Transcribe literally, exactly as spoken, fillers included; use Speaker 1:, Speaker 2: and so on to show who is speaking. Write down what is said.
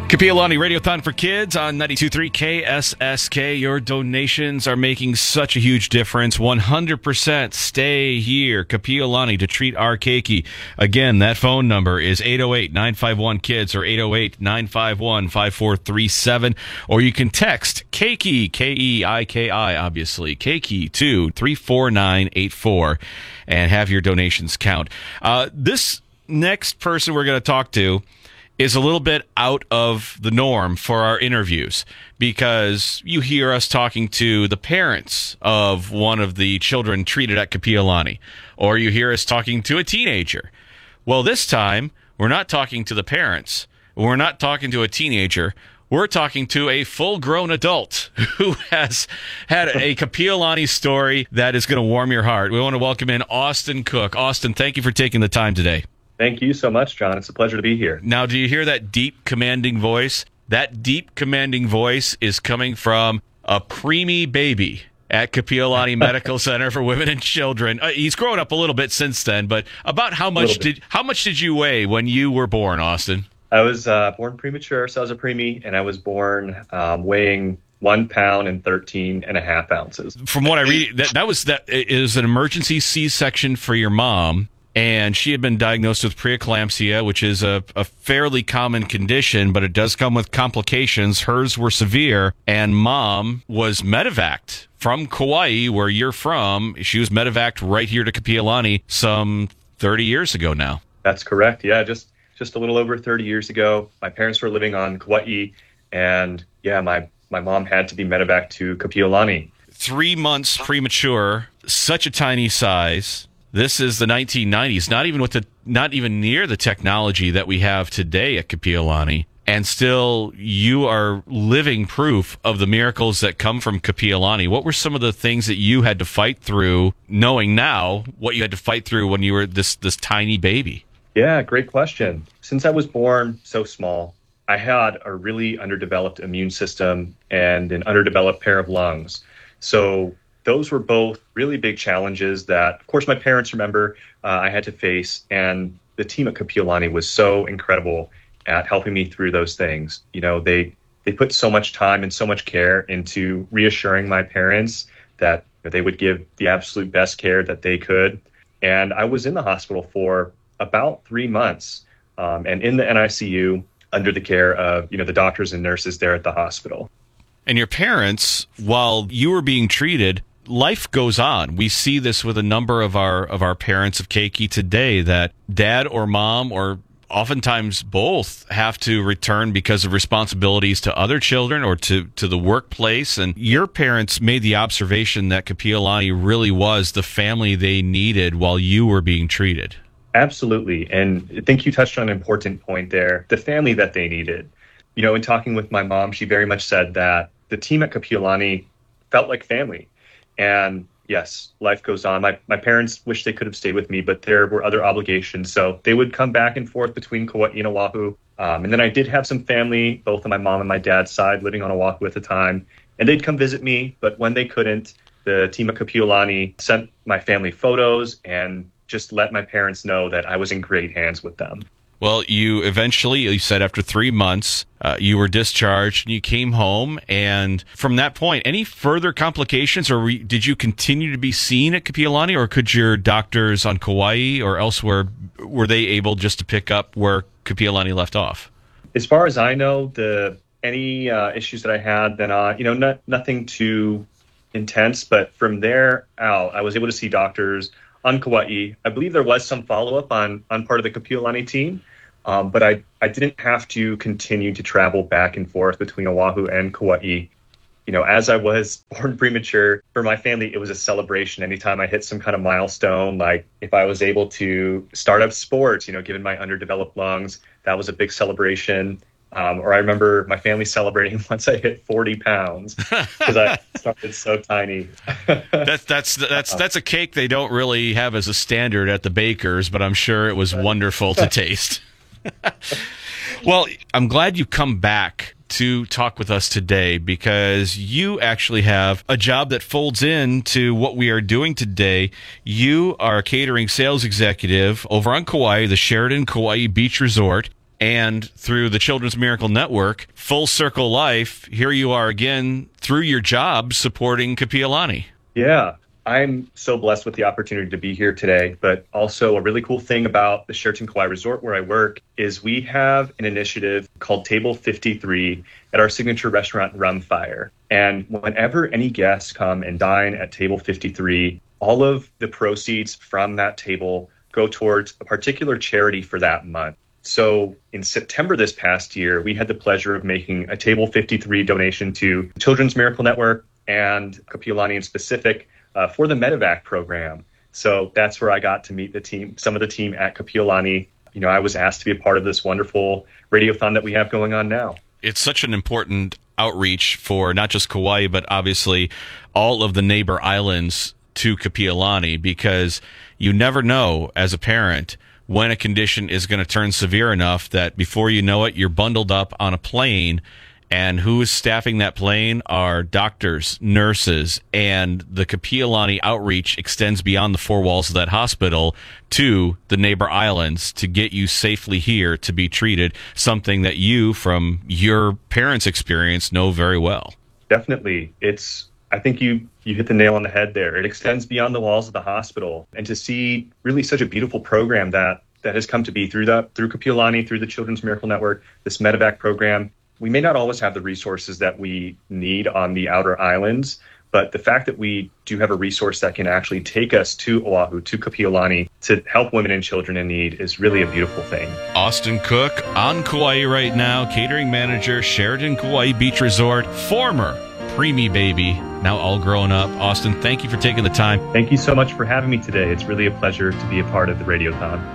Speaker 1: Kapi'olani Radiothon for Kids on ninety-two point three K S S K. Your donations are making such a huge difference. one hundred percent stay here. Kapi'olani to treat our keiki. Again, that phone number is eight oh eight, nine five one, KIDS or eight oh eight, nine five one, five four three seven. Or you can text keiki, K E I K I, obviously, keiki to three four nine eight four and have your donations count. Uh, this next person we're going to talk to is a little bit out of the norm for our interviews, because you hear us talking to the parents of one of the children treated at Kapi'olani, or you hear us talking to a teenager. Well, this time, we're not talking to the parents. We're not talking to a teenager. We're talking to a full-grown adult who has had a Kapi'olani story that is going to warm your heart. We want to welcome in Austin Cook. Austin, thank you for taking the time today.
Speaker 2: Thank you so much, John. It's a pleasure to be here.
Speaker 1: Now, do you hear that deep, commanding voice? That deep, commanding voice is coming from a preemie baby at Kapi'olani Medical Center for Women and Children. Uh, he's grown up a little bit since then, but about how much did how much did you weigh when you were born, Austin?
Speaker 2: I was uh, born premature, so I was a preemie, and I was born um, weighing one pound and thirteen and a half ounces.
Speaker 1: From what I read, that, that was that is an emergency C-section for your mom. And she had been diagnosed with preeclampsia, which is a, a fairly common condition, but it does come with complications. Hers were severe, and mom was medevaced from Kauai, where you're from. She was medevaced right here to Kapi'olani some thirty years ago now.
Speaker 2: That's correct. Yeah, just just a little over thirty years ago. My parents were living on Kauai, and yeah, my, my mom had to be medevaced to Kapi'olani.
Speaker 1: Three months premature, such a tiny size. This is the nineteen nineties, not even with the, not even near the technology that we have today at Kapi'olani. And still, you are living proof of the miracles that come from Kapi'olani. What were some of the things that you had to fight through, knowing now what you had to fight through when you were this, this tiny baby?
Speaker 2: Yeah, great question. Since I was born so small, I had a really underdeveloped immune system and an underdeveloped pair of lungs. So those were both really big challenges that, of course, my parents remember uh, I had to face. And the team at Kapi'olani was so incredible at helping me through those things. You know, they they put so much time and so much care into reassuring my parents that they would give the absolute best care that they could. And I was in the hospital for about three months um, and in the N I C U under the care of, you know, the doctors and nurses there at the hospital.
Speaker 1: And your parents, while you were being treated, life goes on. We see this with a number of our of our parents of keiki today, that dad or mom, or oftentimes both, have to return because of responsibilities to other children or to, to the workplace. And your parents made the observation that Kapi'olani really was the family they needed while you were being treated.
Speaker 2: Absolutely. And I think you touched on an important point there, the family that they needed. You know, in talking with my mom, she very much said that the team at Kapi'olani felt like family. And yes, life goes on. My my parents wish they could have stayed with me, but there were other obligations. So they would come back and forth between Kauai and Oahu. Um, and then I did have some family, both on my mom and my dad's side, living on Oahu at the time. And they'd come visit me. But when they couldn't, the team at Kapi'olani sent my family photos and just let my parents know that I was in great hands with them.
Speaker 1: Well, you eventually, you said after three months, uh, you were discharged and you came home. And from that point, any further complications, or re- did you continue to be seen at Kapi'olani, or could your doctors on Kauai or elsewhere, were they able just to pick up where Kapi'olani left off?
Speaker 2: As far as I know, the any uh, issues that I had, then uh, you know, not, nothing too intense. But from there out, I was able to see doctors on Kauai. I believe there was some follow-up on, on part of the Kapi'olani team, um, but I, I didn't have to continue to travel back and forth between Oahu and Kauai. You know, as I was born premature, for my family, it was a celebration. Anytime I hit some kind of milestone, like if I was able to start up sports, you know, given my underdeveloped lungs, that was a big celebration. Um, or I remember my family celebrating once I hit forty pounds because I started so tiny.
Speaker 1: that's that's that's that's a cake they don't really have as a standard at the bakers, but I'm sure it was wonderful to taste. Well, I'm glad you come back to talk with us today, because you actually have a job that folds into what we are doing today. You are a catering sales executive over on Kauai, the Sheraton Kauai Beach Resort. and through the Children's Miracle Network, Full Circle Life, here you are again through your job supporting Kapi'olani.
Speaker 2: Yeah, I'm so blessed with the opportunity to be here today, but also a really cool thing about the Sheraton Kauai Resort where I work is we have an initiative called Table fifty-three at our signature restaurant, Rumfire. And whenever any guests come and dine at Table fifty-three, all of the proceeds from that table go towards a particular charity for that month. So in September this past year, we had the pleasure of making a Table fifty-three donation to Children's Miracle Network and Kapi'olani in specific uh, for the Medevac program. So that's where I got to meet the team, some of the team at Kapi'olani. You know, I was asked to be a part of this wonderful radiothon that we have going on now.
Speaker 1: It's such an important outreach for not just Kauai, but obviously all of the neighbor islands to Kapi'olani, because you never know as a parent when a condition is going to turn severe enough that before you know it, you're bundled up on a plane, and who is staffing that plane are doctors, nurses, and the Kapi'olani outreach extends beyond the four walls of that hospital to the neighbor islands to get you safely here to be treated, something that you, from your parents' experience, know very well.
Speaker 2: Definitely. It's I think you, you hit the nail on the head there. It extends beyond the walls of the hospital. And to see really such a beautiful program that, that has come to be through the, through Kapi'olani, through the Children's Miracle Network, this Medevac program, we may not always have the resources that we need on the outer islands, but the fact that we do have a resource that can actually take us to Oahu, to Kapi'olani, to help women and children in need is really a beautiful thing.
Speaker 1: Austin Cook on Kauai right now, catering manager, Sheraton Kauai Beach Resort, former preemie baby, now all grown up. Austin, thank you for taking the time.
Speaker 2: Thank you so much for having me today. It's really a pleasure to be a part of the Radiothon.